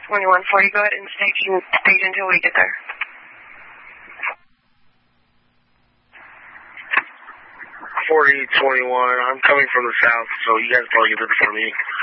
4021. Go ahead and stage until we get there. 4021. I'm coming from the south, so you guys probably get there before me.